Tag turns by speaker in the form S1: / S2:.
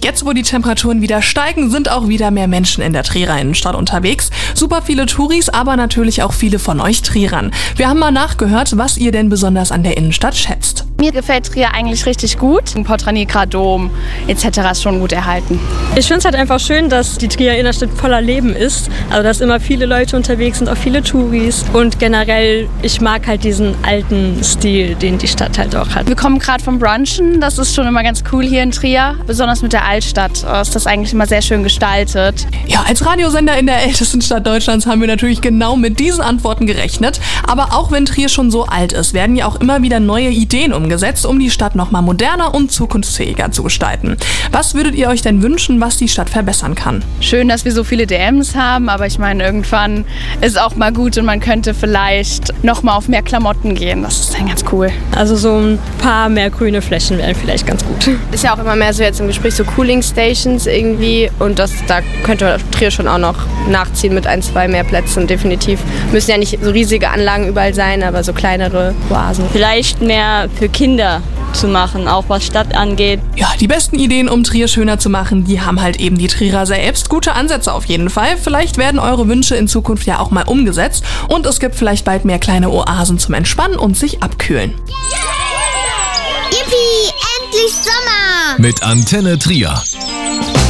S1: Jetzt, wo die Temperaturen wieder steigen, sind auch wieder mehr Menschen in der Trierer Innenstadt unterwegs. Super viele Touris, aber natürlich auch viele von euch Trierern. Wir haben mal nachgehört, was ihr denn besonders an der Innenstadt schätzt.
S2: Mir gefällt Trier eigentlich richtig gut. Porta-Nigra Dom etc. ist schon gut erhalten.
S3: Ich finde es halt einfach schön, dass die Trierer Innenstadt voller Leben ist. Also dass immer viele Leute unterwegs sind, auch viele Touris. Und generell, ich mag halt diesen alten Stil, den die Stadt halt auch hat.
S2: Wir kommen gerade vom Brunchen. Das ist schon immer ganz cool hier in Trier. Besonders mit der Altstadt ist das eigentlich immer sehr schön gestaltet.
S1: Ja, als Radiosender in der ältesten Stadt Deutschlands haben wir natürlich genau mit diesen Antworten gerechnet. Aber auch wenn Trier schon so alt ist, werden ja auch immer wieder neue Ideen umgesetzt, um die Stadt nochmal moderner und zukunftsfähiger zu gestalten. Was würdet ihr euch denn wünschen, was die Stadt verbessern kann?
S2: Schön, dass wir so viele DMs haben, aber ich meine, irgendwann ist auch mal gut und man könnte vielleicht nochmal auf mehr Klamotten gehen. Das ist dann ganz cool.
S3: Also so ein paar mehr grüne Flächen wären vielleicht ganz gut.
S4: Ist ja auch immer mehr so jetzt im Gespräch, so Cooling Stations irgendwie, und da könnte Trier schon auch noch nachziehen mit 1, 2 mehr Plätzen, definitiv. Müssen ja nicht so riesige Anlagen überall sein, aber so kleinere Oasen.
S5: Vielleicht mehr für Kinder zu machen, auch was Stadt angeht.
S1: Ja, die besten Ideen, um Trier schöner zu machen, die haben halt eben die Trierer selbst. Gute Ansätze auf jeden Fall. Vielleicht werden eure Wünsche in Zukunft ja auch mal umgesetzt und es gibt vielleicht bald mehr kleine Oasen zum Entspannen und sich abkühlen.
S6: Yippie, endlich Sommer!
S7: Mit Antenne Trier.